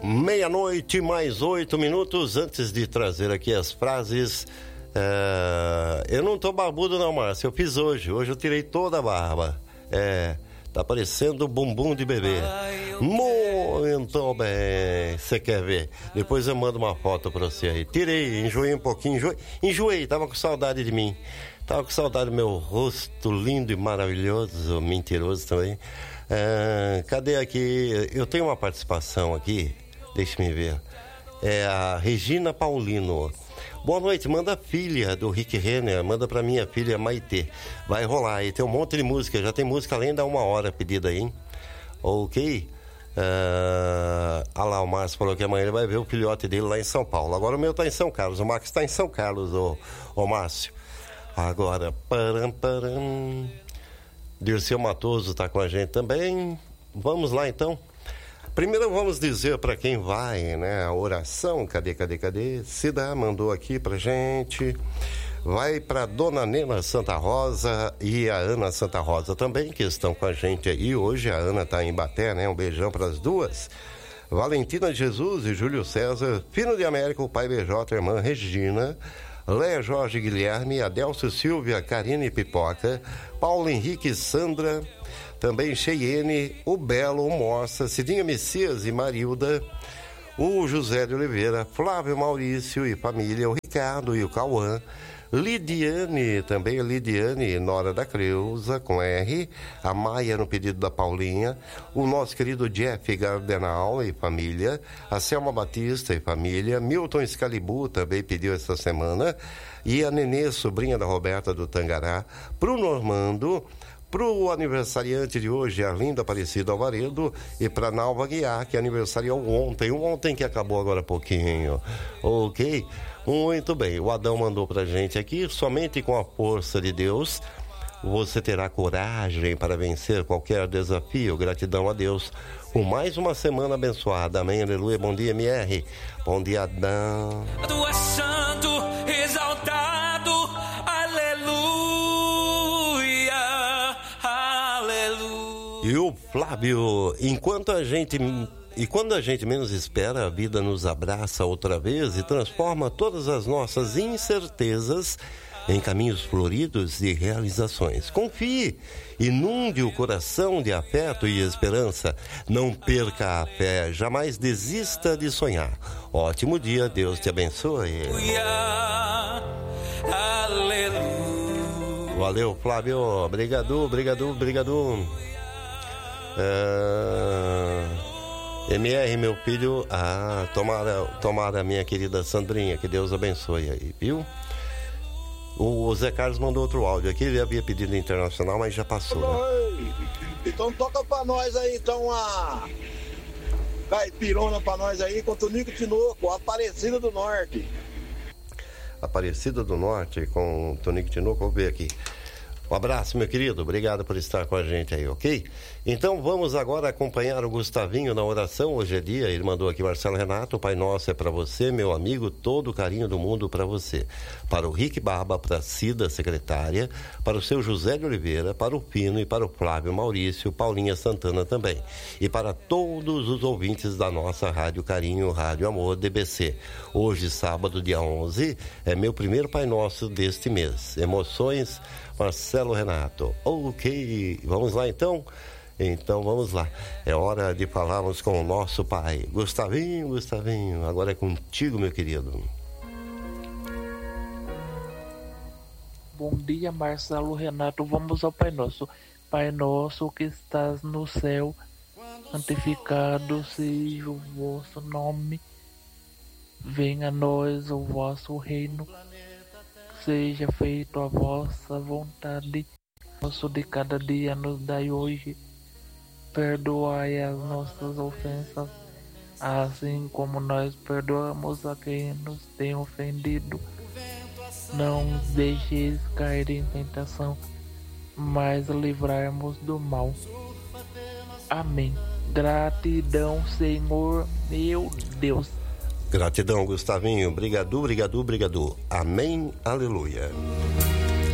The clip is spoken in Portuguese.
Meia-noite, mais 8 minutos. Antes de trazer aqui as frases, eu não tô barbudo não, Márcio. Eu fiz hoje eu tirei toda a barba. Tá parecendo bumbum de bebê. Muito bem. Você quer ver? Depois eu mando uma foto pra você aí. Tirei, enjoei um pouquinho. Enjoei, tava com saudade de mim. Tava com saudade do meu rosto lindo e maravilhoso, mentiroso também. Cadê aqui? Eu tenho uma participação aqui. Deixa-me ver. É a Regina Paulino. Boa noite, manda a filha do Rick Renner, manda pra minha filha Maitê. Vai rolar aí, tem um monte de música, já tem música além da 1 hora pedida aí, hein? Ok? Lá, o Márcio falou que amanhã ele vai ver o filhote dele lá em São Paulo. Agora o meu tá em São Carlos, o Max tá em São Carlos, ô Márcio. Agora, Dirceu Matoso tá com a gente também. Vamos lá então. Primeiro vamos dizer para quem vai, né, a oração, cadê? Cida mandou aqui pra gente, vai pra Dona Nena Santa Rosa e a Ana Santa Rosa também, que estão com a gente aí hoje. A Ana tá em Ibaté, né, um beijão pras duas. Valentina Jesus e Júlio César, Fino de América, o pai BJ, a irmã Regina, Léa Jorge Guilherme, Adelcio Silvia, Karine Pipoca, Paulo Henrique Sandra, também Cheyenne, o Belo, o Morsa, Cidinha Messias e Marilda, o José de Oliveira, Flávio Maurício e família, o Ricardo e o Cauã, Lidiane, também a Lidiane, nora da Creuza, com R, a Maia no pedido da Paulinha, o nosso querido Jeff Gardenal e família, a Selma Batista e família, Milton Excalibu também pediu essa semana, e a Nenê, sobrinha da Roberta do Tangará, pro Normando, pro aniversariante de hoje, Arlindo Aparecido Alvaredo, e pra Nalva Guiar, que aniversariou ontem que acabou agora há pouquinho, ok? Muito bem, o Adão mandou pra gente aqui, somente com a força de Deus você terá coragem para vencer qualquer desafio. Gratidão a Deus por mais uma semana abençoada, amém, aleluia. Bom dia, MR, bom dia, Adão. Tu és santo, exaltado, aleluia, aleluia. E o Flávio, E quando a gente menos espera, a vida nos abraça outra vez e transforma todas as nossas incertezas em caminhos floridos de realizações. Confie, inunde o coração de afeto e esperança. Não perca a fé, jamais desista de sonhar. Ótimo dia, Deus te abençoe. Aleluia. Valeu, Flávio. Obrigado. MR, meu filho, tomara minha querida Sandrinha, que Deus abençoe aí, viu? O Zé Carlos mandou outro áudio aqui, ele havia pedido internacional, mas já passou, né? Então toca pra nós aí, então, a caipirona pra nós aí, com o Tonico Tinoco, Aparecida do Norte. Aparecida do Norte, com o Tonico Tinoco, vou ver aqui. Um abraço, meu querido, obrigado por estar com a gente aí, ok? Então vamos agora acompanhar o Gustavinho na oração. Hoje é dia, ele mandou aqui, Marcelo Renato, Pai Nosso é para você, meu amigo, todo o carinho do mundo para você. Para o Rick Barba, para a Cida, secretária, para o seu José de Oliveira, para o Pino e para o Flávio Maurício, Paulinha Santana também. E para todos os ouvintes da nossa Rádio Carinho, Rádio Amor, DBC. Hoje, sábado, dia 11, é meu primeiro Pai Nosso deste mês. Emoções, Marcelo Renato. Ok, vamos lá então? Então vamos lá. É hora de falarmos com o nosso pai. Gustavinho, agora é contigo, meu querido. Bom dia, Marcelo Renato. Vamos ao Pai Nosso. Pai Nosso que estás no céu, santificado seja o vosso nome. Venha a nós o vosso reino. Seja feita a vossa vontade. Nosso de cada dia nos dai hoje. Perdoai as nossas ofensas, assim como nós perdoamos a quem nos tem ofendido. Não nos deixeis cair em tentação, mas livrai-nos do mal. Amém. Gratidão, Senhor, meu Deus. Gratidão, Gustavinho. Obrigado. Amém. Aleluia.